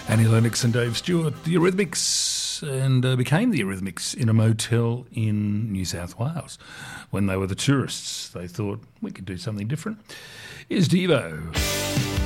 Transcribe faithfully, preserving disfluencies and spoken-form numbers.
Annie Lennox and Dave Stewart, the Eurythmics, and uh, became the Eurythmics in a motel in New South Wales. When they were the tourists, they thought we could do something different. Here's Devo.